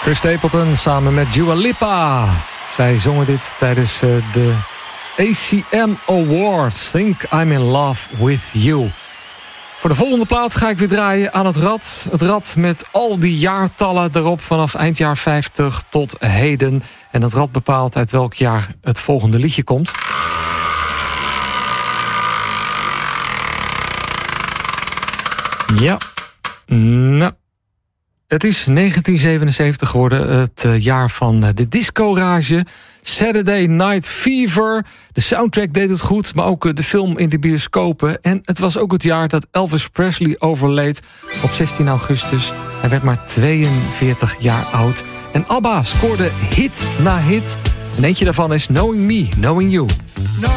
Chris Stapleton samen met Dua Lipa. Zij zongen dit tijdens de ACM Awards. Think I'm in love with you. Voor de volgende plaat ga ik weer draaien aan het rad. Het rad met al die jaartallen erop vanaf eind jaar 50 tot heden. En dat rad bepaalt uit welk jaar het volgende liedje komt. Ja, nou... Het is 1977 geworden, het jaar van de disco-rage. Saturday Night Fever. De soundtrack deed het goed, maar ook de film in de bioscopen. En het was ook het jaar dat Elvis Presley overleed op 16 augustus. Hij werd maar 42 jaar oud. En ABBA scoorde hit na hit. En eentje daarvan is Knowing Me, Knowing You.